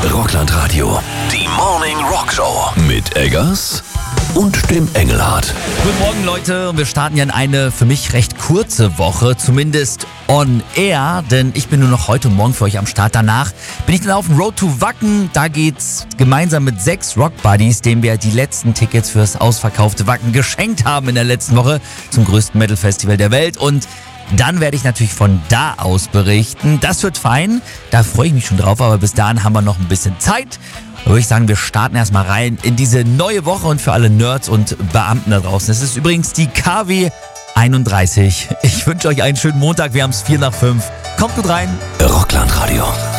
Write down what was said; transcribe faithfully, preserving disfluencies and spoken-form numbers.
Rockland Radio. Die Morning Rock Show. Mit Eggers und dem Engelhardt. Guten Morgen, Leute. Und wir starten ja in eine für mich recht kurze Woche, zumindest on air, denn ich bin nur noch heute und morgen für euch am Start. Danach bin ich dann auf dem Road to Wacken. Da geht's gemeinsam mit sechs Rock Buddies, denen wir die letzten Tickets fürs ausverkaufte Wacken geschenkt haben in der letzten Woche zum größten Metal-Festival der Welt. Und dann werde ich natürlich von da aus berichten. Das wird fein, da freue ich mich schon drauf, aber bis dahin haben wir noch ein bisschen Zeit. Da würde ich sagen, wir starten erstmal rein in diese neue Woche und für alle Nerds und Beamten da draußen. Es ist übrigens die K W einunddreißig. Ich wünsche euch einen schönen Montag, wir haben es vier nach fünf. Kommt gut rein. Rockland Radio.